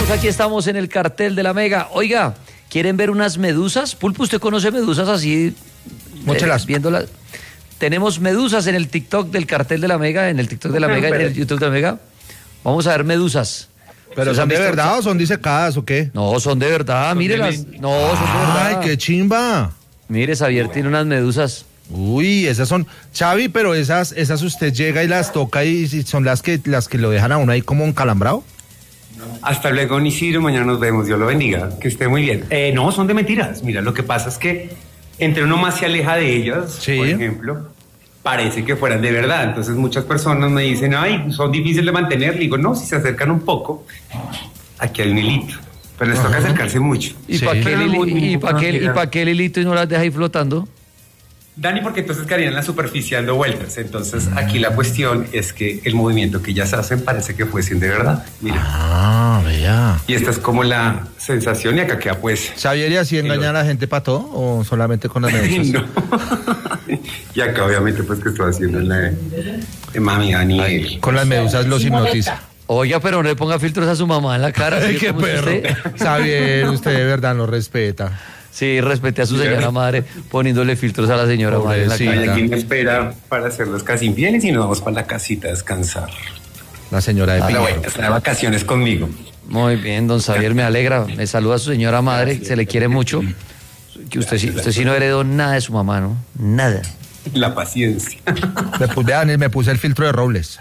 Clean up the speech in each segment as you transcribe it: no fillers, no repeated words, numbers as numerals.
Aquí estamos en el cartel de la Mega. Oiga, ¿quieren ver unas medusas? Pulpo, ¿usted conoce medusas así? Muchas. Viéndolas. Tenemos medusas en el TikTok del cartel de la Mega, en el TikTok de la Mega, en el YouTube de la Mega. Vamos a ver medusas. ¿Pero son de verdad o son disecadas o qué? No, son de verdad, mírelas. No, son de verdad. ¡Ay, qué chimba! Mire, Xavier tiene unas medusas. Uy, esas son... Xavi, pero esas usted llega y las toca y son las que lo dejan a uno ahí como encalambrado. Hasta luego, don Isidro, mañana nos vemos, Dios lo bendiga, que esté muy bien. No, son de mentiras. Mira, lo que pasa es que entre uno más se aleja de ellas, sí, por ejemplo, parece que fueran de verdad. Entonces muchas personas me dicen, ay, son difíciles de mantener. Le digo, no, si se acercan un poco, aquí hay un hilito. Pero les toca acercarse mucho. ¿Y Sí. para qué el hilito y no las deja ahí flotando? Dani, porque entonces quedarían en la superficie dando vueltas. Entonces aquí la cuestión es que el movimiento que ellas hacen parece que fuesen de verdad. Mira. Ah, vea. Y esta es como la sensación y acá queda pues... ¿Xavier, y así engañan a la gente para todo o solamente con las medusas? No. Y acá obviamente pues que estoy haciendo la de mami Daniel. Con las medusas los hipnotiza. Oiga, pero no le ponga filtros a su mamá en la cara. Ay, ¿sí? qué ¿Cómo es perro. usted? Xavier, usted de verdad no respeta. Sí, respete a su señora madre poniéndole filtros a la señora madre en la Pobrecita. cara. Aquí me espera para hacer los casi infieles y nos vamos para la casita a descansar. La señora de Pero Piñero. bueno, está de vacaciones conmigo. Muy bien, don Xavier, me alegra. Me saluda a su señora madre, se le quiere mucho. Que usted sí no heredó nada de su mamá, ¿no? Nada. La paciencia. Me puse el filtro de Robles.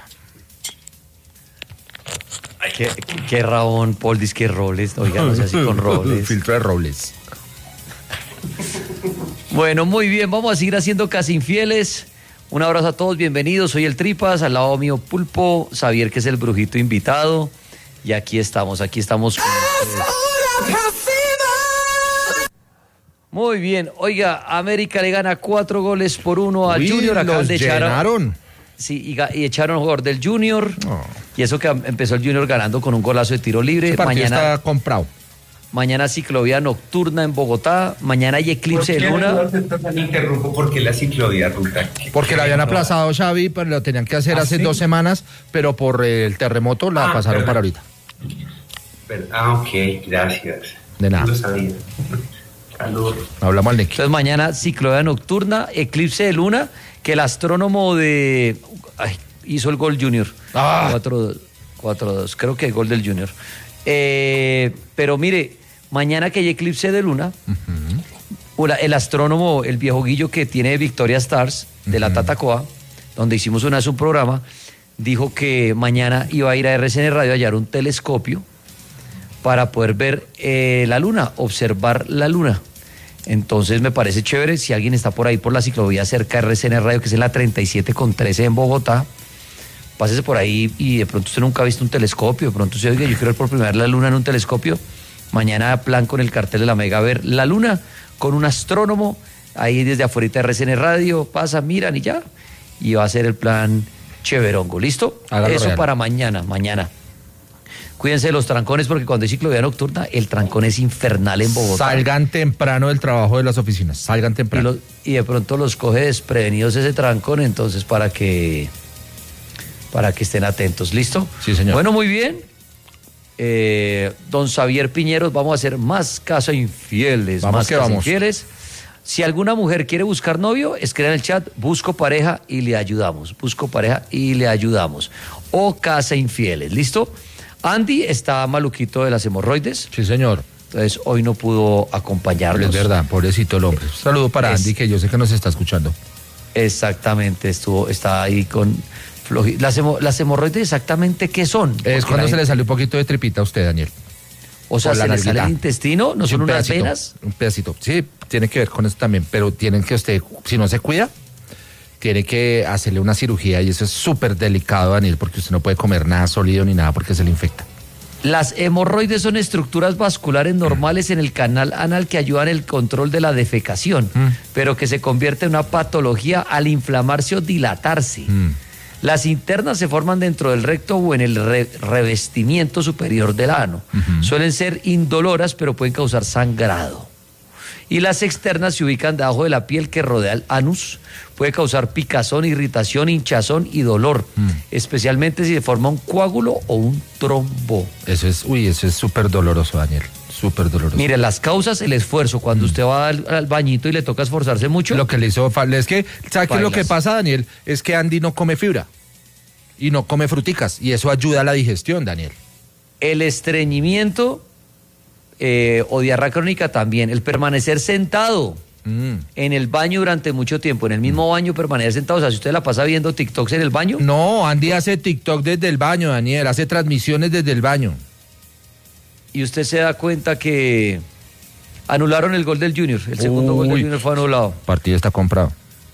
Qué rabón, Paul, dice que Robles. Oiga, no sé así con Robles. Filtro de Robles. Bueno, muy bien, vamos a seguir haciendo Casi Infieles. Un abrazo a todos, bienvenidos. Soy el Tripas, al lado mío Pulpo, Xavier, que es el brujito invitado. Y aquí estamos con ustedes. Muy bien, oiga, América le gana 4-1 al Junior. Acaban de echar. Sí, y echaron a jugador del Junior. Oh. Y eso que empezó el Junior ganando con un golazo de tiro libre. Ese partido está comprado. Mañana ciclovía nocturna en Bogotá. Mañana hay eclipse de luna. Interrumpo porque la ciclovía ruta. Porque la habían aplazado, Xavi, pero lo tenían que hacer hace 2 semanas, pero por el terremoto la pasaron para ahorita. Ok, gracias. De nada. No sabía. Saludos. Hablamos al Nicky. Entonces mañana ciclovía nocturna, eclipse de luna, que el astrónomo hizo el gol Junior. 4-2, creo que el gol del Junior. Pero mire, mañana que hay eclipse de luna, el astrónomo, el viejo Guillo que tiene Victoria Stars, de la Tatacoa, donde hicimos una vez un programa, dijo que mañana iba a ir a RCN Radio a hallar un telescopio para poder ver la luna, observar la luna. Entonces me parece chévere, si alguien está por ahí por la ciclovía cerca de RCN Radio, que es en la 37/13 en Bogotá, pásese por ahí y de pronto usted nunca ha visto un telescopio, de pronto usted, oiga, yo quiero ver por primera vez la luna en un telescopio. Mañana plan con el cartel de la Mega, ver la luna con un astrónomo, ahí desde afuera de RCN Radio, pasa, miran y ya, y va a ser el plan chéverongo, ¿listo? Hágalo Eso real. para mañana. Cuídense de los trancones porque cuando hay ciclovía nocturna, el trancón es infernal en Bogotá. Salgan temprano del trabajo de las oficinas, salgan temprano. Y de pronto los coge desprevenidos ese trancón, entonces para que estén atentos, ¿listo? Sí, señor. Bueno, muy bien. Don Xavier Piñeros, vamos a hacer más caso infieles. Vamos más que caso vamos. infieles. Si alguna mujer quiere buscar novio, escriban en el chat, busco pareja y le ayudamos. Busco pareja y le ayudamos. O casa infieles, ¿listo? Andy está maluquito de las hemorroides. Sí, señor. Entonces hoy no pudo acompañarnos. Es verdad, pobrecito el hombre. Un saludo para Andy, que yo sé que nos está escuchando. Exactamente, está ahí con las hemorroides, exactamente qué son. Es Porque cuando la se le gente- sale un poquito de tripita a usted, Daniel. O sea, por la se le sale nalguita. el intestino, no Sí, son un unas pedacito, venas. un pedacito. Sí, tiene que ver con eso también, pero tienen que usted, si no se cuida, tiene que hacerle una cirugía y eso es súper delicado, Daniel, porque usted no puede comer nada sólido ni nada porque se le infecta. Las hemorroides son estructuras vasculares normales en el canal anal que ayudan en el control de la defecación, pero que se convierte en una patología al inflamarse o dilatarse. Las internas se forman dentro del recto o en el revestimiento superior del ano. Suelen ser indoloras, pero pueden causar sangrado. Y las externas se ubican debajo de la piel que rodea el anus. Puede causar picazón, irritación, hinchazón y dolor, especialmente si se forma un coágulo o un trombo. Eso es súper doloroso, Daniel. Súper doloroso. Mire, las causas, el esfuerzo, cuando usted va al bañito y le toca esforzarse mucho. Lo que le hizo es que, ¿sabe qué es lo que Bailas. pasa, Daniel? Es que Andy no come fibra y no come fruticas y eso ayuda a la digestión, Daniel. El estreñimiento o diarrea crónica también. El permanecer sentado en el baño durante mucho tiempo, en el mismo baño permanecer sentado. O sea, si usted la pasa viendo TikToks en el baño. No, Andy hace TikTok desde el baño, Daniel, hace transmisiones desde el baño. Y usted se da cuenta que anularon el gol del Junior. El segundo gol del Uy. Junior fue anulado. El partido está comprado.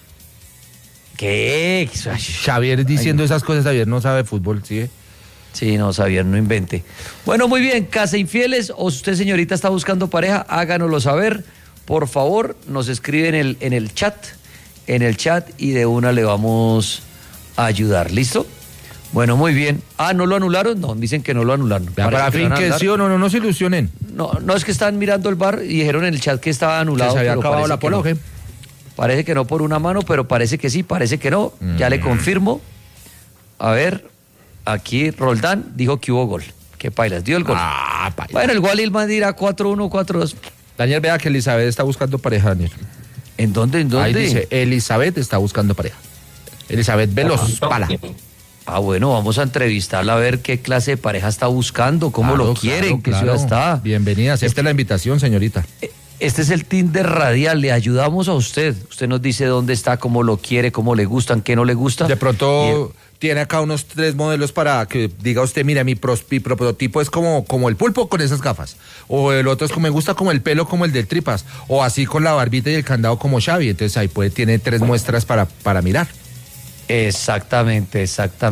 ¿Qué? Xavier diciendo esas cosas, Xavier no sabe fútbol, ¿sí? Sí, no, Xavier, no invente. Bueno, muy bien, Casa Infieles, o si usted, señorita, está buscando pareja, háganoslo saber. Por favor, nos escribe en el chat, y de una le vamos a ayudar. ¿Listo? Bueno, muy bien. Ah, ¿no lo anularon? No, dicen que no lo anularon. Para Parece fin lo van a que anular. sí o no se ilusionen. No, es que están mirando el bar y dijeron en el chat que estaba anulado. Que se había pero acabado parece la que no. poloje. Parece que no por una mano, pero parece que sí, parece que no. Ya le confirmo. A ver, aquí Roldán dijo que hubo gol. Que pailas, dio el gol. Paila. Bueno, el Gualilman dirá 4-1, 4-2. Daniel, vea que Elizabeth está buscando pareja, Daniel. ¿En dónde? Ahí dice, Elizabeth está buscando pareja. Elizabeth Veloz Pala. Ah, bueno, vamos a entrevistarla a ver qué clase de pareja está buscando, cómo lo quiere, en qué ciudad está. Bienvenida, acepte la invitación, señorita. Este es el Tinder Radial, le ayudamos a usted. Usted nos dice dónde está, cómo lo quiere, cómo le gustan, qué no le gusta. De pronto tiene acá unos 3 modelos para que diga usted, mira, mi prototipo es como el pulpo con esas gafas. O el otro es como me gusta como el pelo como el del Tripas. O así con la barbita y el candado como Xavi. Entonces ahí tiene 3 muestras para mirar. Exactamente.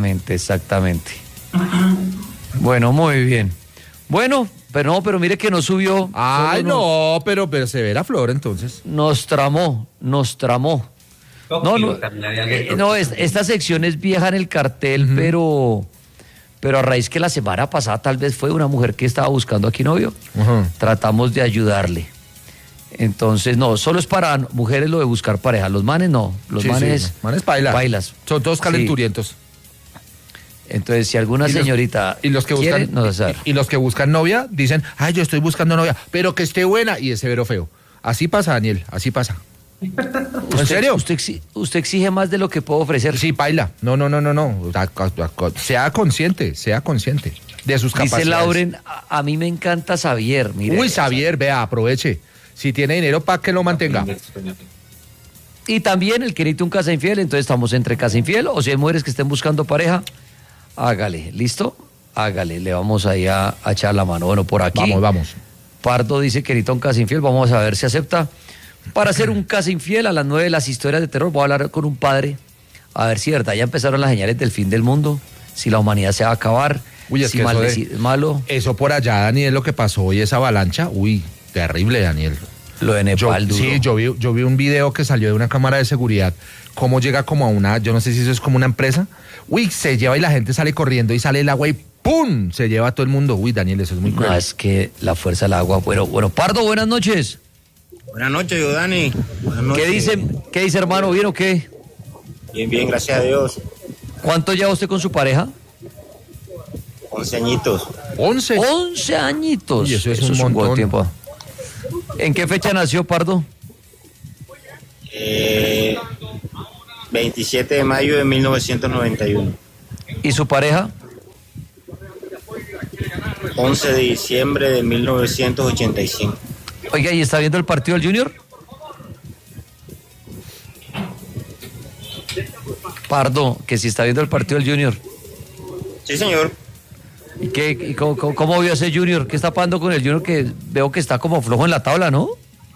Bueno, muy bien. Bueno, pero mire que no subió. Ay, solo no, pero persevera Flor entonces. Nos tramó. Esta sección es vieja en el cartel, pero a raíz que la semana pasada tal vez fue una mujer que estaba buscando aquí novio, tratamos de ayudarle. Entonces, no, solo es para mujeres lo de buscar pareja, los manes no, los manes bailas. Son todos calenturientos. Entonces, si alguna señorita y los que quiere, buscan nos sabe. y los que buscan novia dicen, ay, yo estoy buscando novia, pero que esté buena y ese severo feo. Así pasa, Daniel, así pasa. ¿En serio? Usted exige más de lo que puedo ofrecer. Sí, paila. No. Sea consciente de sus capacidades. Dice Lauren, a mí me encanta Xavier. Mire, Uy, Xavier, vea, aproveche. Si tiene dinero, para que lo mantenga. Y también el que necesite un casa infiel, entonces estamos entre casa infiel, o si hay mujeres que estén buscando pareja, hágale, ¿listo? Hágale, le vamos ahí a echar la mano. Bueno, por aquí. Vamos. Pardo dice que necesita un casa infiel, vamos a ver si acepta. Para hacer un casa infiel, a las 9 de las historias de terror, voy a hablar con un padre, a ver si de verdad ya empezaron las señales del fin del mundo, si la humanidad se va a acabar, Uy, es si que maldecir es malo. Eso por allá, Daniel, lo que pasó hoy, esa avalancha, uy, terrible, Daniel. Lo de Nepal, duro. Sí, yo vi un video que salió de una cámara de seguridad, cómo llega como a una, yo no sé si eso es como una empresa, uy, se lleva y la gente sale corriendo y sale el agua y ¡pum! Se lleva a todo el mundo. Uy, Daniel, eso es muy cruel. No, es que la fuerza del agua. Bueno, Pardo, buenas noches. Buenas noches, yo Dani. Buenas noches. ¿Qué dice, hermano? ¿Bien o qué? Bien, gracias a Dios. ¿Cuánto lleva usted con su pareja? 11 añitos. 11. 11 añitos. Uy, eso es un buen montón. tiempo. ¿En qué fecha nació, Pardo? 27 de mayo de 1991. ¿Y su pareja? 11 de diciembre de 1985. Oiga, ¿y está viendo el partido del Junior? Pardo, que si está viendo el partido del Junior. Sí, señor. ¿Y cómo vio ese Junior? ¿Qué está pasando con el Junior? Que veo que está como flojo en la tabla, ¿no?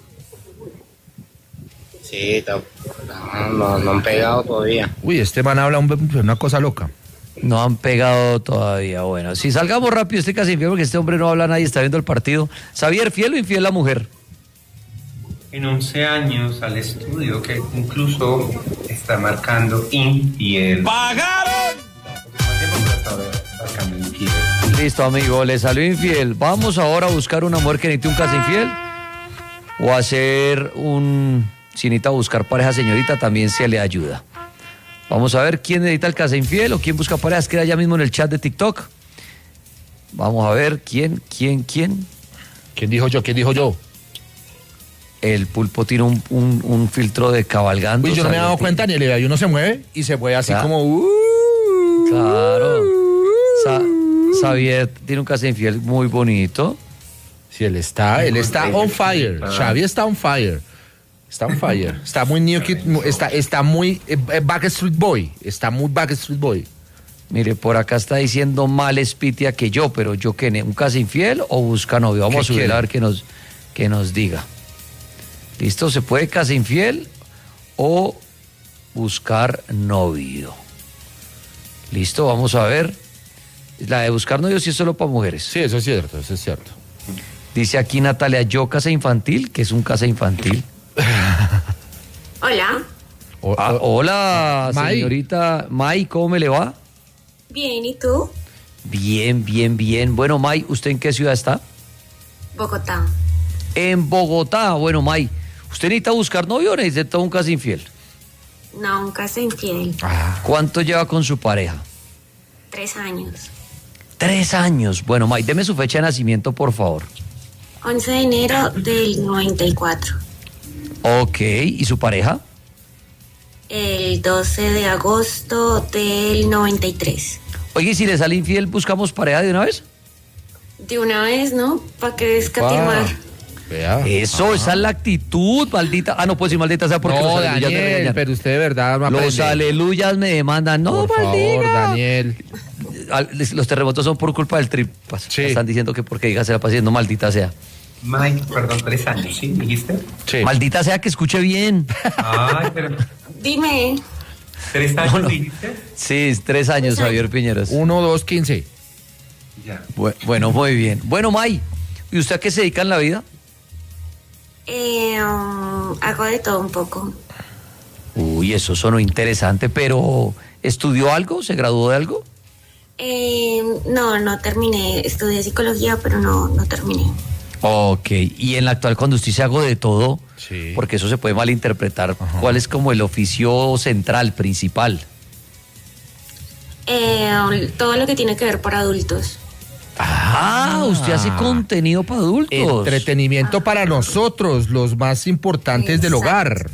Sí, no han pegado todavía. Uy, este man habla una cosa loca. No han pegado todavía. Bueno, si salgamos rápido, este casi infiel, porque este hombre no habla, nadie está viendo el partido. ¿Xavier, fiel o infiel la mujer? En 11 años al estudio que incluso está marcando infiel. ¡Pagaron! Listo, amigo, le salió infiel. Vamos ahora a buscar una mujer que necesite un casa infiel. o hacer si necesita buscar pareja, señorita, también se le ayuda. Vamos a ver quién necesita el casa infiel o quién busca pareja. Escriba ya mismo en el chat de TikTok. Vamos a ver quién. ¿Quién dijo yo? ¿Quién dijo yo? El pulpo tiene un filtro de cabalgando. Uy, yo no me he dado ¿sabes? cuenta, ni le veo. Y uno se mueve y se mueve así Claro. como... Claro. Xavier tiene un casa infiel muy bonito. Sí, él está on fire. Xavi está on fire. Está on fire. Está muy New Kid, está muy Backstreet Boy. Está muy Backstreet Boy. Mire, por acá está diciendo mal Spitia que yo, pero yo que un casa infiel o busca novio. Vamos a subir quiere? a ver que nos diga. ¿Listo? ¿Se puede casa infiel o buscar novio? Listo, vamos a ver. La de buscar novio sí es solo para mujeres. Sí, eso es cierto, eso es cierto. Dice aquí Natalia, yo casa infantil, que es un casa infantil. Hola, Hola, May. señorita May, ¿cómo me le va? bien, ¿y tú? Bien, bien, bien. Bueno, May, ¿usted en qué ciudad está? Bogotá. En Bogotá. Bueno, May, ¿usted necesita buscar novio o necesita un casa infiel? No, un casa infiel. ¿Cuánto lleva con su pareja? 3 años. 3 años. Bueno, May, deme su fecha de nacimiento, por favor. 11 de enero del 94. Ok, ¿y su pareja? El 12 de agosto del 93. Oye, ¿y si le sale infiel, buscamos pareja de una vez? De una vez, ¿no? ¿Para qué escatimar? Vea. Eso, esa es la actitud, maldita. Ah, no puedo decir maldita sea porque No, los aleluyas me Daniel, regañan. pero usted de verdad no Los aprende. aleluyas me demandan. No, Por favor, maldiga. Daniel. Los terremotos son por culpa del tripas. Sí. Están diciendo que porque diga se la pasando maldita sea. Mike, perdón, 3 años, ¿sí? ¿Dijiste? Sí. Maldita sea que escuche bien. Ay, pero... Dime. 3 años, no. dijiste. Sí, 3 años, Javier Piñeros. 1, 2, 15. Ya. Bueno, muy bien. Bueno, May, ¿y usted a qué se dedica en la vida? Hago de todo un poco. Uy, eso sonó interesante, pero ¿estudió algo? ¿Se graduó de algo? No terminé. Estudié psicología, pero no terminé. Ok, y en la actual cuando usted dice hago de todo, Sí. porque eso se puede malinterpretar, ¿cuál es como el oficio central, principal? Todo lo que tiene que ver para adultos. Usted hace contenido para adultos. Entretenimiento para nosotros, los más importantes del hogar.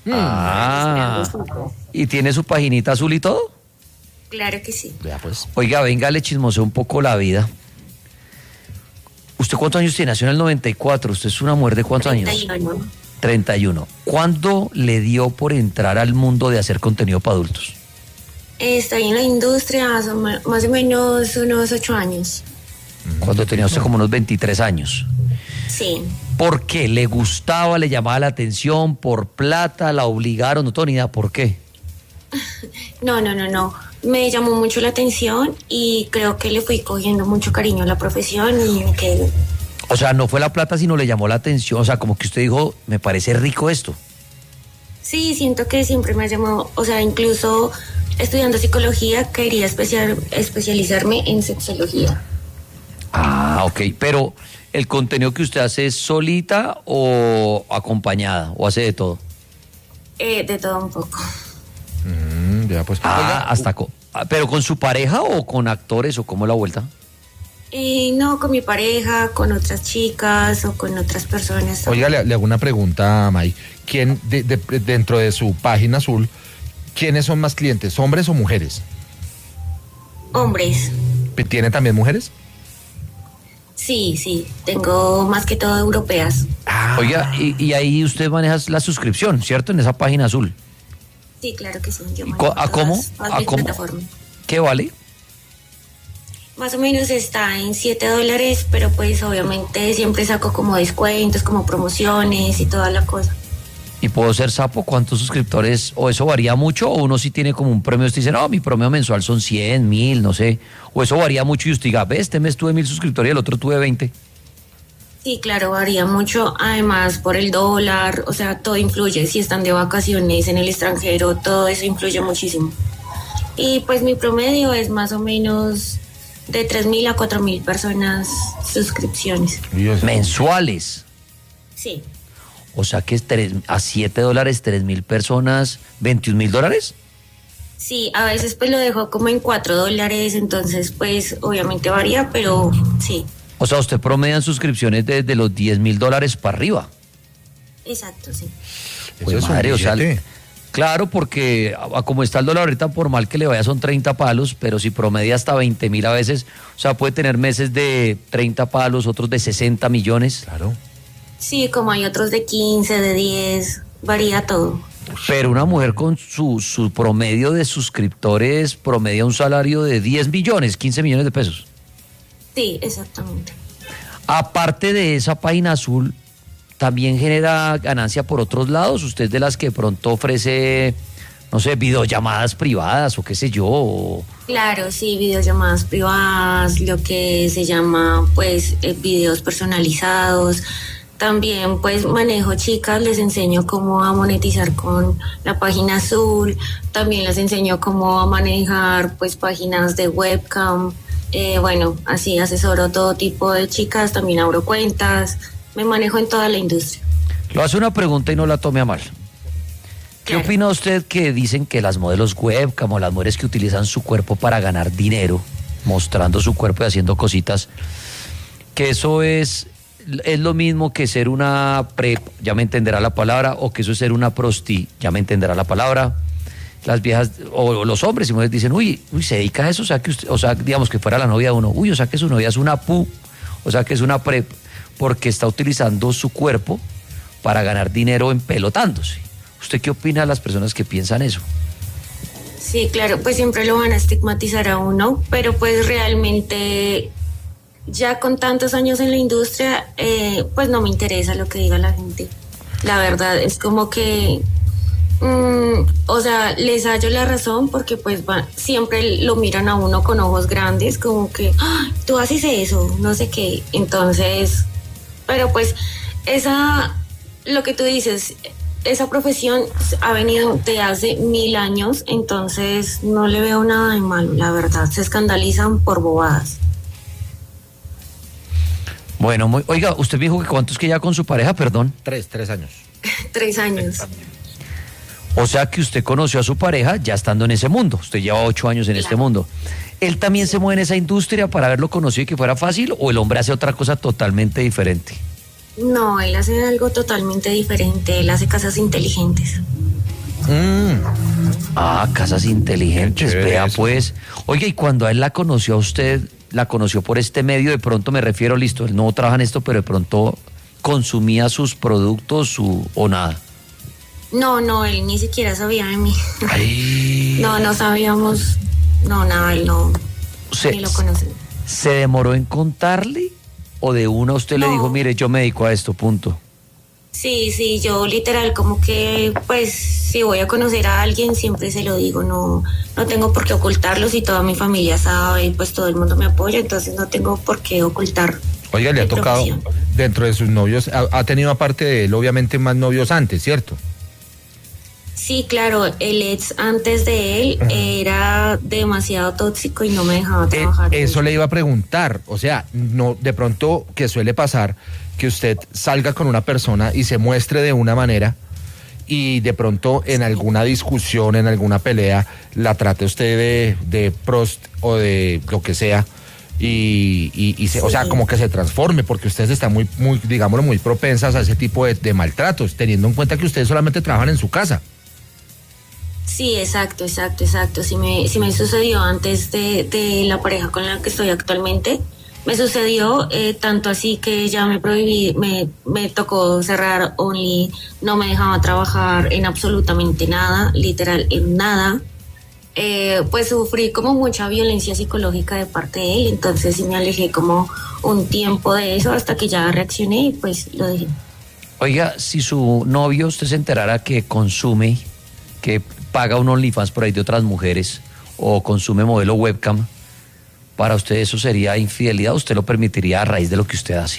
¿Y tiene su paginita azul y todo? Claro que sí. Vea pues. Oiga, venga, le chismoseo un poco la vida. ¿Usted cuántos años tiene? Nació en el 94. ¿Usted es una mujer de cuántos años? 31. 31. ¿Cuándo le dio por entrar al mundo de hacer contenido para adultos? Estoy en la industria más o menos unos 8 años. Cuando tenía usted como unos 23 años. Sí. ¿Por qué? ¿Le gustaba, le llamaba la atención? ¿Por plata? ¿La obligaron? No tengo ni idea. ¿Por qué? No. Me llamó mucho la atención y creo que le fui cogiendo mucho cariño a la profesión y me quedé. O sea, no fue la plata, sino le llamó la atención. O sea, como que usted dijo, me parece rico esto. Sí, siento que siempre me ha llamado, o sea, incluso estudiando psicología quería especializarme en sexología. Ok. Pero, ¿el contenido que usted hace es solita o acompañada? ¿O hace de todo? De todo un poco. Vea pues. Oiga, ¿Pero con su pareja o con actores o cómo es la vuelta? No, con mi pareja, con otras chicas o con otras personas. oiga, le hago una pregunta a May. ¿Quién, dentro de su página azul, quiénes son más clientes, hombres o mujeres? Hombres. ¿Tiene también mujeres? Sí, tengo más que todo europeas. Oiga, y ahí usted maneja la suscripción, ¿cierto? En esa página azul. Sí, claro que sí. Yo ¿Y manejo a cómo? todas ¿A mis cómo? plataformas. ¿Qué vale? Más o menos está en $7, pero pues obviamente siempre saco como descuentos, como promociones y toda la cosa. ¿Y puedo ser sapo? ¿Cuántos suscriptores? ¿O eso varía mucho? ¿O uno sí tiene como un premio? Usted dice, no, mi promedio mensual son 100, 1000, no sé. ¿O eso varía mucho y usted diga, ve, este mes tuve 1000 suscriptores y el otro tuve 20? Sí, claro, varía mucho, además por el dólar, o sea, todo influye, si están de vacaciones en el extranjero, todo eso influye muchísimo. Y pues mi promedio es más o menos de 3.000 a 4.000 personas suscripciones. Dios. Mensuales. Sí. O sea que es a $7, 3.000 personas, $21.000. Sí, a veces pues lo dejo como en $4, entonces pues obviamente varía, pero sí, O sea, usted promedia en suscripciones desde los $10.000 para arriba. exacto, sí. Eso Pues es un madre, o sea, billete. claro, porque como está el dólar ahorita, por mal que le vaya, son 30 palos, pero si promedia hasta 20.000 a veces, o sea, puede tener meses de 30 palos, otros de 60 millones. Claro. Sí, como hay otros de 15, de 10, varía todo. Pero una mujer con su promedio de suscriptores promedia un salario de 10 millones, 15 millones de pesos. Sí, exactamente. Aparte de esa página azul, también genera ganancia por otros lados. Usted es de las que de pronto ofrece, no sé, videollamadas privadas o qué sé yo. Claro, sí, videollamadas privadas, lo que se llama pues videos personalizados. También pues manejo chicas, les enseño cómo a monetizar con la página azul. También les enseño cómo a manejar pues páginas de webcam. Bueno, así asesoro todo tipo de chicas, también abro cuentas. Me manejo en toda la industria. Lo hace una pregunta y no la tome a mal. ¿Qué Claro. opina usted que dicen que las modelos webcam o las mujeres que utilizan su cuerpo para ganar dinero, mostrando su cuerpo y haciendo cositas, que eso es lo mismo que ser una prep, ya me entenderá la palabra, o que eso es ser una prosti, ya me entenderá la palabra? Las viejas o los hombres y mujeres dicen, uy, se dedica a eso, o sea, que usted, o sea, digamos que fuera la novia de uno, uy, o sea, que su novia es una pu, o sea, que es una prep, porque está utilizando su cuerpo para ganar dinero empelotándose. ¿Usted qué opina de las personas que piensan eso? Sí, claro, pues siempre lo van a estigmatizar a uno, pero pues realmente ya con tantos años en la industria, pues no me interesa lo que diga la gente. La verdad es como que, o sea, les hallo la razón porque pues siempre lo miran a uno con ojos grandes, como que, "Ah, tú haces eso, no sé qué". Entonces, pero pues lo que tú dices, esa profesión ha venido de hace 1000 años, entonces no le veo nada de malo, la verdad. Se escandalizan por bobadas. Bueno, oiga, usted me dijo que cuánto es que ya con su pareja, perdón. 3 años. 3 años. O sea que usted conoció a su pareja ya estando en ese mundo. Usted lleva 8 años en este mundo. ¿Él también se mueve en esa industria para haberlo conocido y que fuera fácil? ¿O el hombre hace otra cosa totalmente diferente? No, él hace algo totalmente diferente. Él hace casas inteligentes. Ah, casas inteligentes, Qué chévere vea eso. pues. Oiga, y cuando a él la conoció a usted, la conoció por este medio, de pronto me refiero, listo, él no trabaja en esto, pero de pronto consumía sus productos o nada. No, él ni siquiera sabía de mí. Ay. No sabíamos. No, nada, él no. Ni lo conocí. ¿Se demoró en contarle? ¿O de una usted le No. dijo, mire, yo me dedico a esto, punto? Sí, yo literal como que pues si voy a conocer a alguien siempre se lo digo, no tengo por qué ocultarlo si toda mi familia sabe y pues todo el mundo me apoya, entonces no tengo por qué ocultar. Oiga, le ha mi tocado, profesión. dentro de sus novios, ha tenido aparte de él, obviamente, más novios antes, ¿cierto? Sí, claro, el ex antes de él era demasiado tóxico y no me dejaba trabajar. Eso le iba a preguntar, o sea, no, de pronto que suele pasar que usted salga con una persona y se muestre de una manera y de pronto en alguna discusión, en alguna pelea, la trate usted de prost o de lo que sea o sea, como que se transforme, porque ustedes están muy, digámoslo, muy propensas a ese tipo de maltratos, teniendo en cuenta que ustedes solamente trabajan en su casa. Sí, exacto. Sí me sucedió antes de la pareja con la que estoy actualmente. Me sucedió tanto así que ya me prohibí, me tocó cerrar Only, no me dejaba trabajar en absolutamente nada, literal en nada. Pues sufrí como mucha violencia psicológica de parte de él, entonces sí me alejé como un tiempo de eso hasta que ya reaccioné y pues lo dejé. Oiga, si su novio usted se enterara que consume, que paga un OnlyFans por ahí de otras mujeres o consume modelo webcam, ¿para usted eso sería infidelidad? ¿Usted lo permitiría a raíz de lo que usted hace?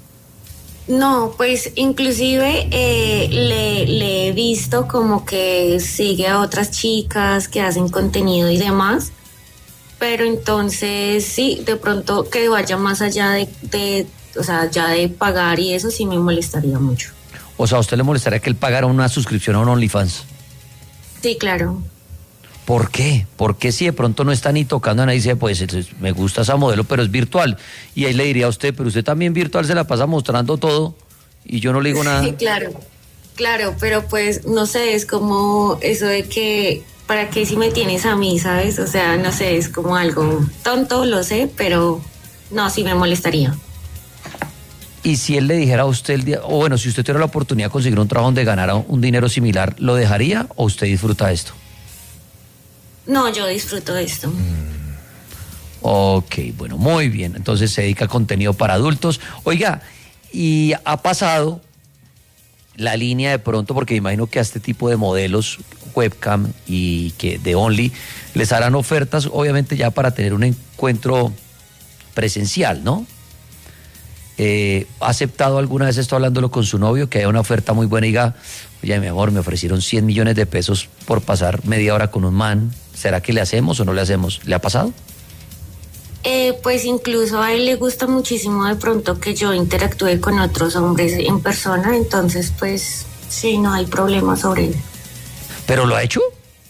No, pues inclusive le he visto como que sigue a otras chicas que hacen contenido y demás, pero entonces sí, de pronto que vaya más allá o sea, ya de pagar y eso sí me molestaría mucho. O sea, ¿a usted le molestaría que él pagara una suscripción a un OnlyFans? Sí, claro. ¿Por qué? ¿Por qué si de pronto no está ni tocando a nadie? Dice, pues me gusta esa modelo, pero es virtual. Y ahí le diría a usted, pero usted también virtual se la pasa mostrando todo y yo no le digo nada. Sí, claro, pero pues no sé, es como eso de que, ¿para qué si me tienes a mí, sabes? O sea, no sé, es como algo tonto, lo sé, pero no, sí me molestaría. Y si él le dijera a usted el día, o bueno, si usted tuviera la oportunidad de conseguir un trabajo donde ganara un dinero similar, ¿lo dejaría o usted disfruta esto? No, yo disfruto de esto. Ok, bueno, muy bien. Entonces se dedica a contenido para adultos. Oiga, y ha pasado la línea de pronto, porque me imagino que a este tipo de modelos webcam y que de Only les harán ofertas, obviamente ya para tener un encuentro presencial, ¿no? ¿Ha aceptado alguna vez, esto hablándolo con su novio, que haya una oferta muy buena y diga, oye, mi amor, me ofrecieron 100 millones de pesos por pasar media hora con un man? ¿Será que le hacemos o no le hacemos? ¿Le ha pasado? Pues incluso a él le gusta muchísimo de pronto que yo interactúe con otros hombres en persona, entonces pues sí, no hay problema sobre él. ¿Pero lo ha hecho?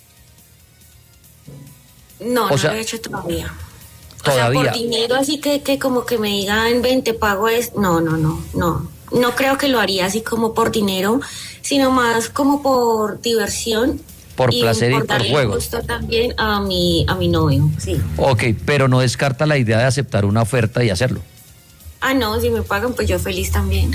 No, O no sea, lo he hecho todavía. ¿todavía? O sea, por dinero, así que como que me digan, ven, te pago no. No creo que lo haría así como por dinero, sino más como por diversión. Por placer y por darle juego. gusto también a mi novio, sí. Ok, pero no descarta la idea de aceptar una oferta y hacerlo. Ah, no, si me pagan, pues yo feliz también.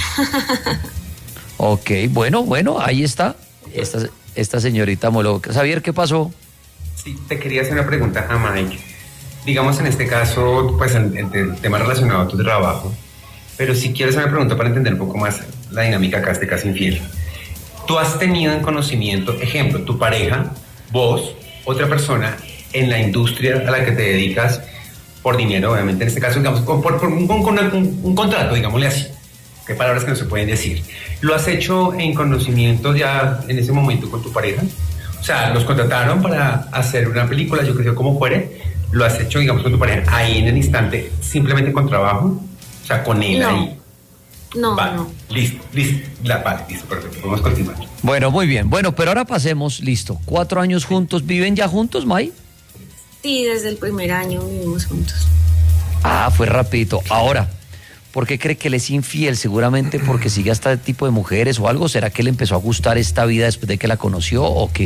Ok, bueno, ahí está. Esta señorita Molo. Xavier, ¿qué pasó? Sí, te quería hacer una pregunta a Mike. Digamos en este caso, pues el tema relacionado a tu trabajo, pero si quieres una pregunta para entender un poco más la dinámica acá, este caso infiel. ¿Tú has tenido en conocimiento, ejemplo, tu pareja, vos, otra persona en la industria a la que te dedicas por dinero, obviamente en este caso, digamos, por un contrato, digámosle así? ¿Qué palabras que no se pueden decir? ¿Lo has hecho en conocimiento ya en ese momento con tu pareja? O sea, los contrataron para hacer una película, yo creo, como fuere. ¿Lo has hecho, digamos, con tu pareja ahí en el instante, simplemente con trabajo? O sea, con él No. ahí. No, Vale, no. listo, vale, listo, perfecto, podemos continuar. Bueno, muy bien. Bueno, pero ahora pasemos, listo. 4 años juntos. ¿Viven ya juntos, May? Sí, desde el primer año vivimos juntos. Ah, fue rapidito. Ahora, ¿por qué cree que él es infiel? Seguramente porque sigue a este tipo de mujeres o algo. ¿Será que le empezó a gustar esta vida después de que la conoció o qué?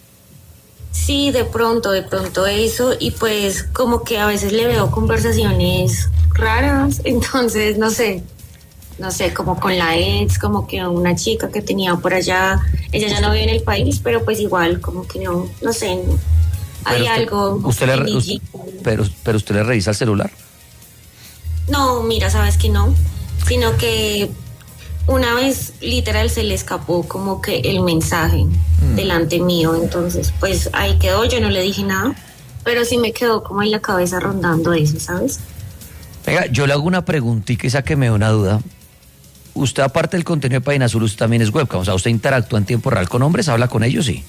Sí, de pronto eso, y pues como que a veces le veo conversaciones raras, entonces no sé, como con la ex, como que una chica que tenía por allá, ella ya no vive en el país, pero pues igual, como que no sé, hay Pero algo. pero usted le revisa el celular. No, mira, sabes que no, sino que una vez literal se le escapó como que el mensaje delante mío, entonces pues ahí quedó, yo no le dije nada, pero sí me quedó como en la cabeza rondando eso, ¿sabes? Venga, yo le hago una preguntita y sáqueme una duda. Usted, aparte del contenido de Página Azul, usted también es webcam, o sea, ¿usted interactúa en tiempo real con hombres? ¿Habla con ellos? Sí.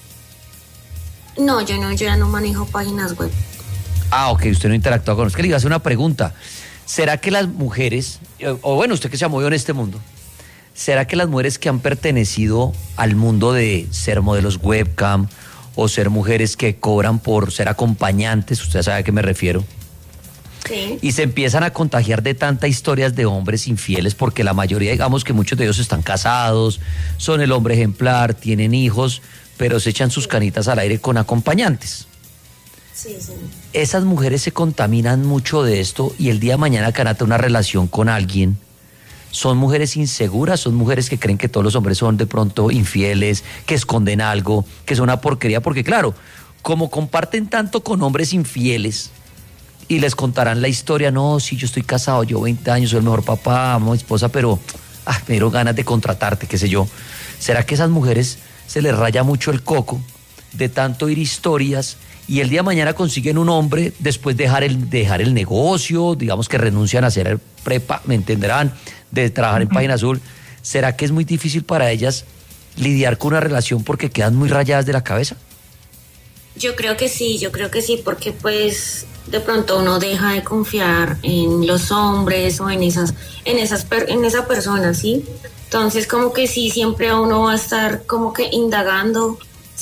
No, yo ya no manejo páginas web. Ah, ok, usted no interactúa con... Es que le iba a hacer una pregunta. ¿Será que las mujeres, o bueno, usted que se ha movido en este mundo, ¿será que las mujeres que han pertenecido al mundo de ser modelos webcam o ser mujeres que cobran por ser acompañantes, usted sabe a qué me refiero, Sí. y se empiezan a contagiar de tantas historias de hombres infieles, porque la mayoría, digamos que muchos de ellos están casados, son el hombre ejemplar, tienen hijos, pero se echan sus canitas al aire con acompañantes? Sí. Esas mujeres se contaminan mucho de esto y el día de mañana que van a tener una relación con alguien, son mujeres inseguras, son mujeres que creen que todos los hombres son de pronto infieles, que esconden algo, que son una porquería, porque claro, como comparten tanto con hombres infieles y les contarán la historia, no, sí, yo estoy casado, yo 20 años, soy el mejor papá, amo a mi esposa, pero me dieron ganas de contratarte, qué sé yo. ¿Será que a esas mujeres se les raya mucho el coco de tanto oír historias y el día de mañana consiguen un hombre después de dejar el negocio, digamos que renuncian a hacer prepa, me entenderán, de trabajar en Página Azul? ¿Será que es muy difícil para ellas lidiar con una relación porque quedan muy rayadas de la cabeza? Yo creo que sí, porque pues de pronto uno deja de confiar en los hombres o en esa persona, ¿sí? Entonces como que sí, siempre uno va a estar como que indagando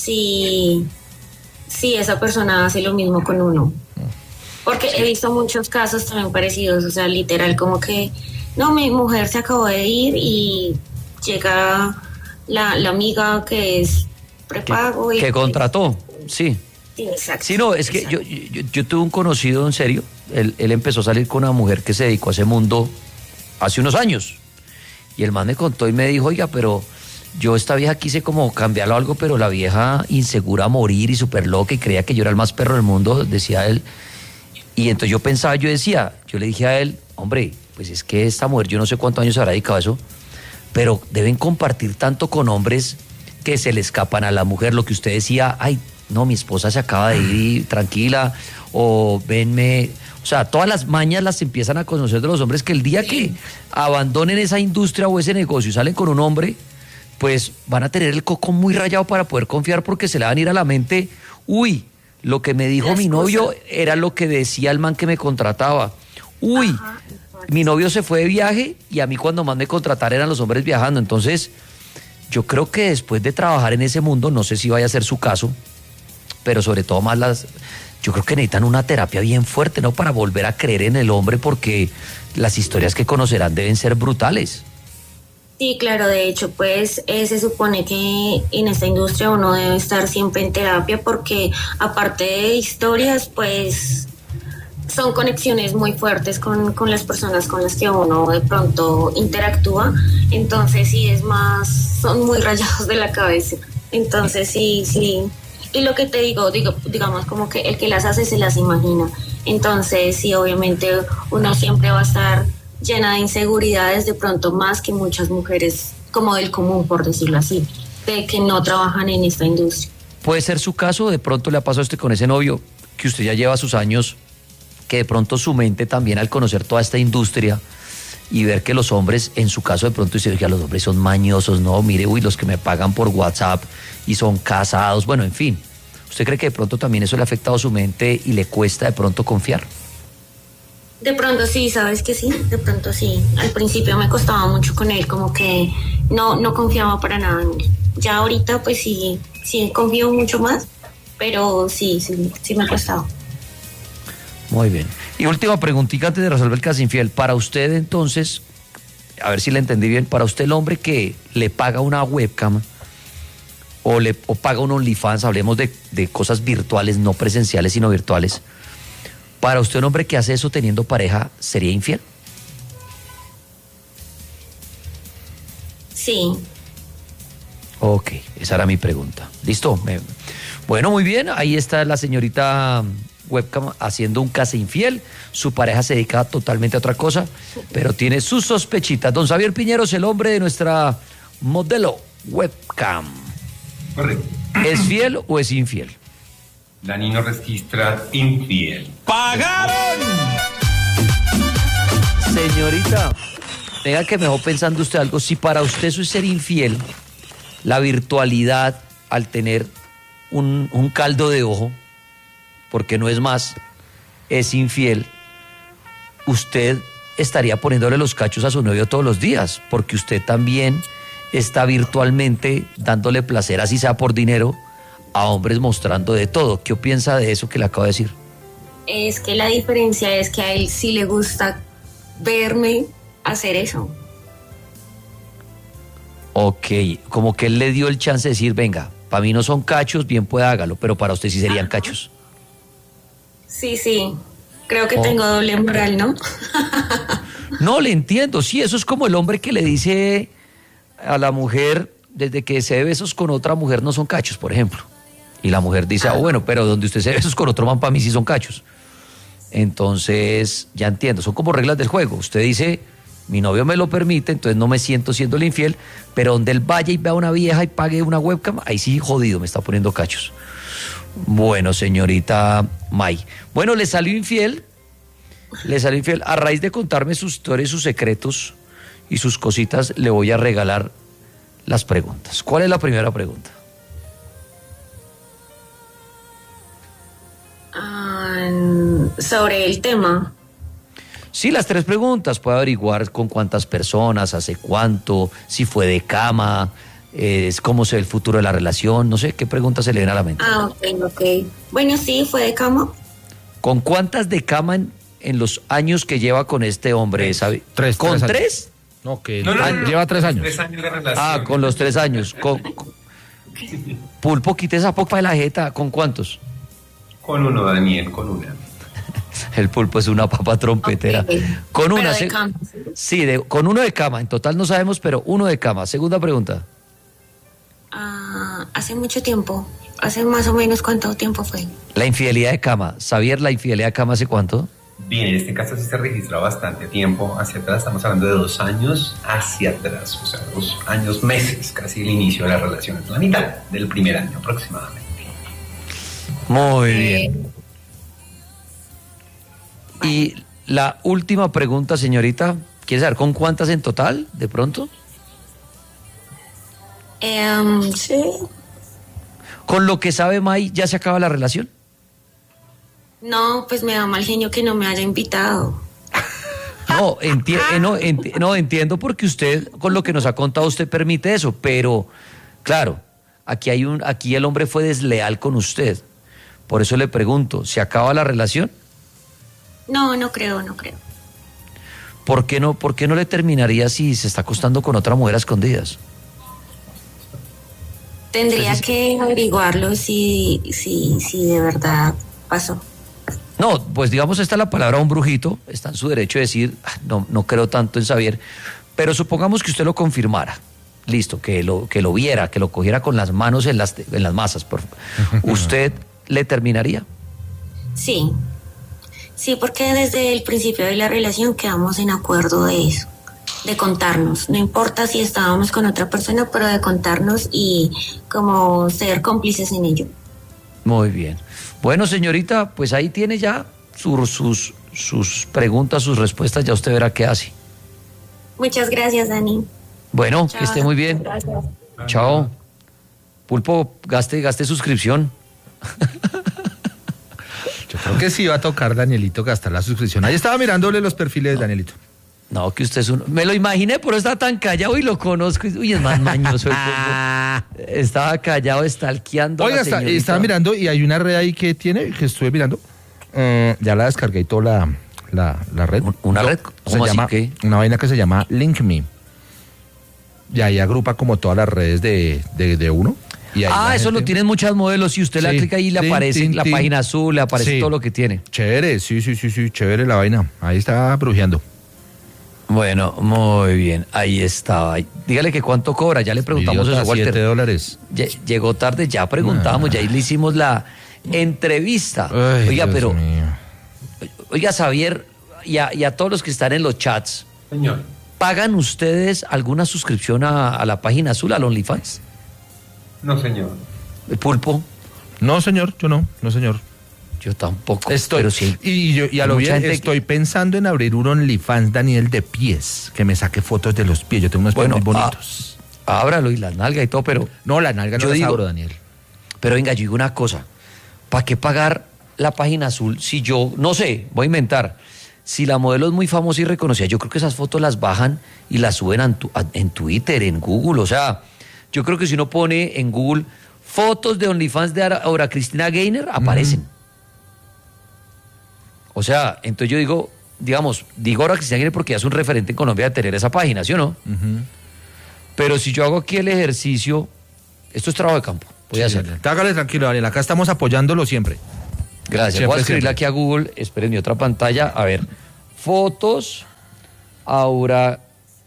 si esa persona hace lo mismo con uno. Porque he visto muchos casos también parecidos, o sea, literal como que, no, mi mujer se acabó de ir y llega la amiga que es prepago. Que contrató, sí. Sí, exacto. Sí, no, es que yo tuve un conocido, en serio, él empezó a salir con una mujer que se dedicó a ese mundo hace unos años. Y el man me contó y me dijo, oiga, pero yo esta vieja quise como cambiarlo algo, pero la vieja insegura a morir y súper loca y creía que yo era el más perro del mundo, decía él. Y entonces yo le dije a él, hombre, pues es que esta mujer, yo no sé cuántos años habrá dedicado a eso, pero deben compartir tanto con hombres que se le escapan a la mujer. Lo que usted decía, ay, no, mi esposa se acaba de ir, tranquila, o venme. O sea, todas las mañas las empiezan a conocer de los hombres, que el día que abandonen esa industria o ese negocio y salen con un hombre, pues van a tener el coco muy rayado para poder confiar, porque se le van a ir a la mente, uy, lo que me dijo mi novio era lo que decía el man que me contrataba. Uy, mi novio se fue de viaje y a mí cuando más me contrataron eran los hombres viajando. Entonces, yo creo que después de trabajar en ese mundo, no sé si vaya a ser su caso, pero sobre todo yo creo que necesitan una terapia bien fuerte, ¿no? Para volver a creer en el hombre, porque las historias que conocerán deben ser brutales. Sí, claro, de hecho, pues se supone que en esta industria uno debe estar siempre en terapia porque aparte de historias, pues son conexiones muy fuertes con las personas con las que uno de pronto interactúa, entonces sí es más, son muy rayados de la cabeza, entonces sí, y lo que te digamos como que el que las hace se las imagina, entonces sí, obviamente uno siempre va a estar llena de inseguridades, de pronto más que muchas mujeres como del común, por decirlo así, de que no trabajan en esta industria. Puede ser su caso, de pronto le ha pasado a usted con ese novio, que usted ya lleva sus años, que de pronto su mente también al conocer toda esta industria y ver que los hombres, en su caso de pronto dice, oiga, los hombres son mañosos, no, mire, uy, los que me pagan por WhatsApp y son casados, bueno, en fin. ¿Usted cree que de pronto también eso le ha afectado su mente y le cuesta de pronto confiar? De pronto sí, sabes que sí, de pronto sí. Al principio me costaba mucho con él, como que no confiaba para nada en él. Ya ahorita pues sí confío mucho más, pero sí me ha costado. Muy bien. Y última preguntita antes de resolver el caso infiel. Para usted entonces, a ver si le entendí bien, para usted el hombre que le paga una webcam o paga un OnlyFans, hablemos de cosas virtuales, no presenciales sino virtuales, ¿para usted un hombre que hace eso teniendo pareja sería infiel? Sí. Ok, esa era mi pregunta. ¿Listo? Bueno, muy bien, ahí está la señorita webcam haciendo un casi infiel. Su pareja se dedica totalmente a otra cosa, pero tiene sus sospechitas. Don Xavier Piñeros, el hombre de nuestra modelo webcam. Correcto. ¿Es fiel o es infiel? Dani nos registra infiel. ¡Pagaron! Señorita, tenga que me dejó pensando usted algo. Si para usted eso es ser infiel, la virtualidad al tener un caldo de ojo, porque no es más, es infiel, usted estaría poniéndole los cachos a su novio todos los días, porque usted también está virtualmente dándole placer, así sea por dinero, a hombres mostrando de todo. ¿Qué piensa de eso que le acabo de decir? Es que la diferencia es que a él sí le gusta verme hacer eso. Ok, como que él le dio el chance de decir, venga, para mí no son cachos, bien pueda hágalo, pero para usted sí serían cachos. Sí, creo que tengo doble moral, ¿no? No, le entiendo, sí, eso es como el hombre que le dice a la mujer, desde que se dé besos con otra mujer no son cachos, por ejemplo. Y la mujer dice, bueno, pero donde usted se dé besos con otro man, para mí sí son cachos. Entonces, ya entiendo, son como reglas del juego. Usted dice, mi novio me lo permite, entonces no me siento siendo el infiel, pero donde él vaya y vea a una vieja y pague una webcam, ahí sí jodido, me está poniendo cachos. Bueno, señorita May. Bueno, le salió infiel. A raíz de contarme sus historias, sus secretos y sus cositas, le voy a regalar las preguntas. ¿Cuál es la primera pregunta? sobre el tema. Sí, las 3 preguntas. Puede averiguar con cuántas personas, hace cuánto, si fue de cama, cómo se ve el futuro de la relación. No sé, ¿qué preguntas se le vienen a la mente? Ah, ok. Bueno, sí, fue de cama. ¿Con cuántas de cama en los años que lleva con este hombre? ¿Sabe? Tres ¿Con años. 3? No, que No, lleva 3 años. 3 años de relación. Ah, con los 3 años. Pulpo, quite esa popa de la jeta. ¿Con cuántos? Con uno, Daniel, con una. El Pulpo es una papa trompetera. Ok. Con Pero una. de cama. Sí, con uno de cama. En total no sabemos, pero uno de cama. Segunda pregunta. Hace mucho tiempo. ¿Hace más o menos cuánto tiempo fue? La infidelidad de cama. ¿Xavier, la infidelidad de cama hace cuánto? Bien, en este caso sí se registra bastante tiempo hacia atrás, estamos hablando de 2 años hacia atrás, o sea, 2 años, meses, casi el inicio de la relación, la mitad del primer año aproximadamente. Muy bien. Y la última pregunta, señorita. ¿Quiere saber con cuántas en total, de pronto? Sí. ¿Con lo que sabe May ya se acaba la relación? No, pues me da mal genio que no me haya invitado. No, entiendo porque usted, con lo que nos ha contado, usted permite eso, pero claro, aquí el hombre fue desleal con usted. Por eso le pregunto, ¿se acaba la relación? No, no creo. ¿Por qué no le terminaría si se está acostando con otra mujer a escondidas? Tendría que averiguarlo si de verdad pasó. No, pues digamos, esta es la palabra un brujito, está en su derecho de decir, no creo tanto en Xavier, pero supongamos que usted lo confirmara, listo, que lo viera, que lo cogiera con las manos en las masas, por favor. ¿Usted le terminaría? Sí, porque desde el principio de la relación quedamos en acuerdo de eso, de contarnos, no importa si estábamos con otra persona, pero de contarnos y como ser cómplices en ello. Muy bien. Bueno, señorita, pues ahí tiene ya sus preguntas, sus respuestas, ya usted verá qué hace. Muchas gracias, Dani. Bueno, Chao. que esté muy bien. Gracias. Chao. Pulpo, gaste suscripción. Yo creo que sí va a tocar Danielito gastar la suscripción. Ahí estaba mirándole los perfiles de Danielito. No, que usted es un... Me lo imaginé, pero está tan callado y lo conozco. Uy, es más mañoso el Pulpo. Estaba callado, stalkeando a Oiga, la señorita. estaba mirando y hay una red ahí que estuve mirando. Ya la descargué y toda la red. ¿Una red? Se ¿Cómo así llama, qué? una vaina que se llama LinkMe. Y ahí agrupa como todas las redes de uno. Y ahí la eso gente- lo tienen muchas modelos. Si usted le Sí, clica ahí, le tin, aparece tin, la tin. página azul, le aparece Sí. todo lo que tiene. Chévere, sí, chévere la vaina. Ahí está brujeando. Bueno, muy bien. Ahí estaba. Dígale que cuánto cobra. Ya le preguntamos Idiota, eso, Walter. $7. Llegó tarde, ya preguntamos, ya ahí le hicimos la entrevista. Ay, Oiga, Dios pero, mío. oiga, Xavier, y a todos los que están en los chats, Señor, ¿pagan ustedes alguna suscripción a la página azul, al OnlyFans? no señor. ¿El Pulpo? No, señor, yo no, señor. Yo tampoco. Estoy, pero sí. y a lo mucha bien gente estoy pensando en abrir un OnlyFans, Daniel, de pies, que me saque fotos de los pies. Yo tengo unos pies muy bonitos. Ábralo y la nalga y todo, pero... No, la nalga no Yo las digo- abro, Daniel. Pero venga, yo digo una cosa. ¿Para qué pagar la página azul si yo, no sé, voy a inventar, si la modelo es muy famosa y reconocida, yo creo que esas fotos las bajan y las suben en Twitter, en Google, o sea, yo creo que si uno pone en Google fotos de OnlyFans de Aura Cristina Gaynor, aparecen. O sea, entonces yo digo Aura Cristina Gaynor porque ya es un referente en Colombia de tener esa página, ¿sí o no? Pero si yo hago aquí el ejercicio, esto es trabajo de campo, voy a hacerlo. Hágale tranquilo, Daniel. Acá estamos apoyándolo siempre. Gracias. Siempre, Voy a escribirle siempre. aquí a Google, esperen mi otra pantalla. A ver, fotos, Aura,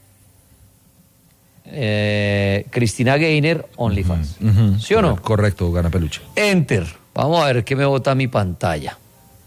Cristina Gaynor, OnlyFans. ¿Sí o no? Correcto, gana peluche. Enter. Vamos a ver qué me bota mi pantalla.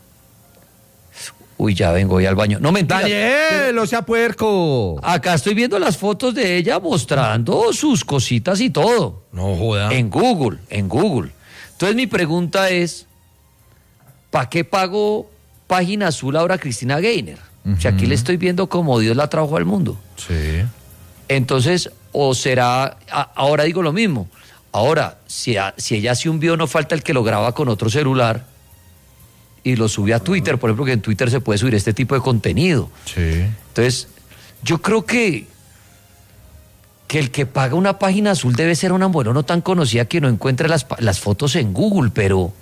Uy, ya vengo, voy al baño. No, mentira. Daniel, no sea puerco. Acá estoy viendo las fotos de ella mostrando sus cositas y todo. No joda. En Google. Entonces mi pregunta es, ¿para qué pago página azul ahora Cristina Gaynor? O sea, aquí le estoy viendo como Dios la trajo al mundo. Sí. Entonces, o será, ahora digo lo mismo. Ahora, si ella hace un video, no falta el que lo graba con otro celular y lo sube a Twitter, por ejemplo, que en Twitter se puede subir este tipo de contenido. Sí. Entonces, yo creo que el que paga una página azul debe ser una mujer no tan conocida que no encuentre las fotos en Google,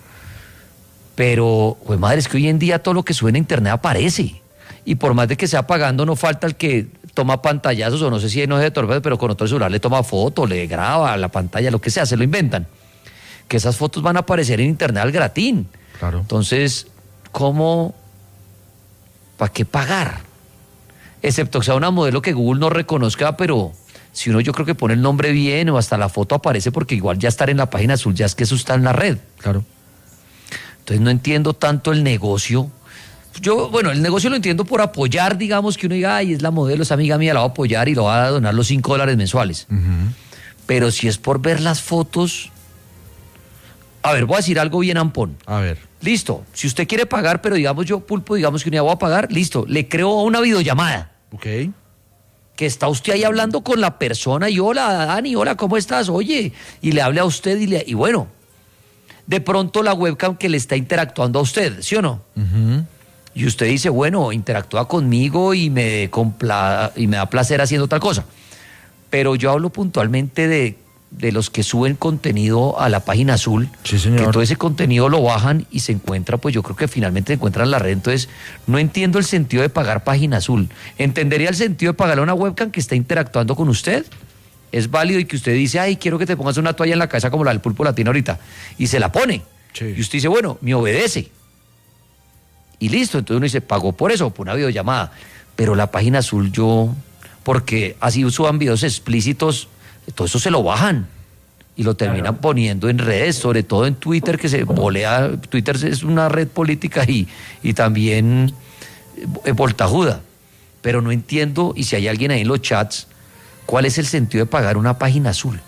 pero, pues madre, es que hoy en día todo lo que sube en internet aparece. Y por más de que sea pagando, no falta el que toma pantallazos, o no sé si no es de torpe, pero con otro celular le toma foto, le graba la pantalla, lo que sea, se lo inventan. Que esas fotos van a aparecer en internet al gratín. Claro. Entonces, ¿cómo? ¿Para qué pagar? Excepto que sea una modelo que Google no reconozca, pero si uno yo creo que pone el nombre bien o hasta la foto aparece, porque igual ya estar en la página azul ya es que eso está en la red. Claro. Entonces no entiendo tanto el negocio. Yo, bueno, el negocio lo entiendo por apoyar, digamos, que uno diga, ay, es la modelo, es amiga mía, la voy a apoyar y lo va a donar los $5 mensuales. Pero si es por ver las fotos... A ver, voy a decir algo bien ampón. A ver. Listo, si usted quiere pagar, pero digamos yo, Pulpo, digamos que un día voy a pagar, listo, le creo una videollamada. Ok. Que está usted ahí hablando con la persona y hola, Dani, hola, ¿cómo estás? Oye, y le hable a usted y bueno, de pronto la webcam que le está interactuando a usted, ¿sí o no? Y usted dice, bueno, interactúa conmigo y me da placer haciendo tal cosa. Pero yo hablo puntualmente de los que suben contenido a la página azul, sí, señor, que todo ese contenido lo bajan y se encuentra, pues yo creo que finalmente se encuentra en la red. Entonces, no entiendo el sentido de pagar página azul. ¿Entendería el sentido de pagarle a una webcam que está interactuando con usted? Es válido y que usted dice, ay, quiero que te pongas una toalla en la cabeza como la del Pulpo Latino ahorita, y se la pone. Sí. Y usted dice, bueno, me obedece. Y listo, entonces uno dice, pagó por eso, por una videollamada. Pero la página azul porque así suban videos explícitos, todo eso se lo bajan y lo terminan poniendo en redes, sobre todo en Twitter, que se volea. Twitter es una red política y también voltajuda. Pero no entiendo, y si hay alguien ahí en los chats, ¿cuál es el sentido de pagar una página azul?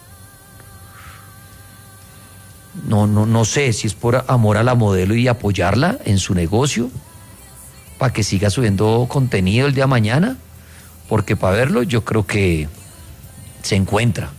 No sé si es por amor a la modelo y apoyarla en su negocio, para que siga subiendo contenido el día de mañana, porque para verlo yo creo que se encuentra.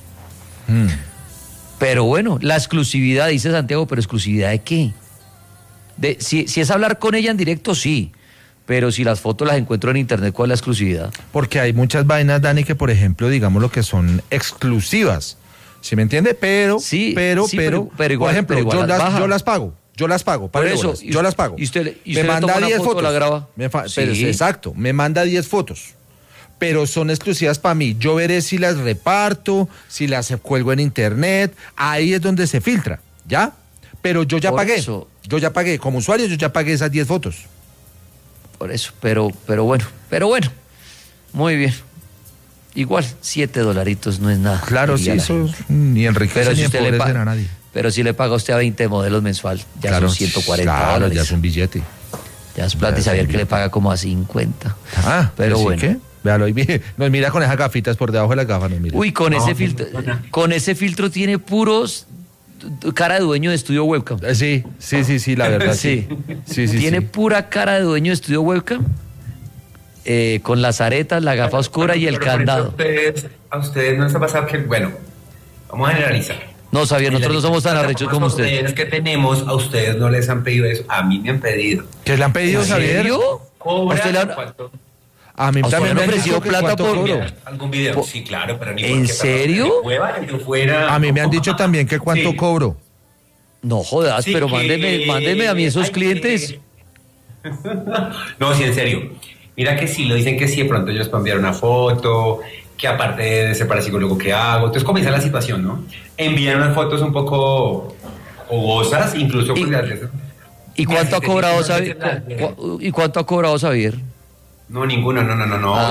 Pero bueno, la exclusividad, dice Santiago, pero ¿exclusividad de qué? Si es hablar con ella en directo, sí, pero si las fotos las encuentro en internet, ¿cuál es la exclusividad? Porque hay muchas vainas, Dani, que por ejemplo, digamos lo que son exclusivas, ¿sí me entiende? Pero igual, por ejemplo, pero igual yo las pago. Por eso, yo las pago. Y usted me le manda toma 10 una foto, fotos. la graba. Pero exacto, me manda 10 fotos. Pero son exclusivas para mí. Yo veré si las reparto, si las cuelgo en internet. Ahí es donde se filtra, ¿ya? Pero yo ya pagué. Yo ya pagué. Como usuario, yo ya pagué esas 10 fotos. Por eso, pero bueno. Muy bien. Igual, $7 no es nada. Claro, sí, eso ni enriquece ni empobrecen a nadie. Pero si le paga usted a 20 modelos mensual, ya claro, son $140. Claro, ya es un billete. Ya es plata, y sabía que le paga como a 50. Pero bueno. ¿qué? Véalo, nos mira con esas gafitas por debajo de las gafas, nos mira. Uy, con ese filtro tiene puros cara de dueño de estudio webcam. Sí, la verdad. Sí. Tiene pura cara de dueño de estudio webcam, con las aretas, la gafa oscura y el candado. A ustedes no les ha pasado que, bueno, vamos a generalizar. No, Xavier, nosotros no somos tan arrechos como ustedes. Los que tenemos, a ustedes no les han pedido eso. A mí me han pedido. ¿Qué le han pedido, Xavier? ¿En serio? A mí también me han ofrecido plata por algún video. Sí, claro, pero ni ¿En serio? A mí me han dicho también que cuánto cobro. No jodas, pero mándeme a mí esos clientes. No, sí, en serio. Mira que sí, lo dicen que sí, de pronto ellos pueden enviar una foto, que aparte de ser parapsicólogo, ¿qué hago? Entonces comienza la situación, ¿no? Envían unas fotos un poco jugosas, incluso... ¿Y cuánto ha cobrado Xavier? ¿Y cuánto ha cobrado Xavier? No, ninguno, no.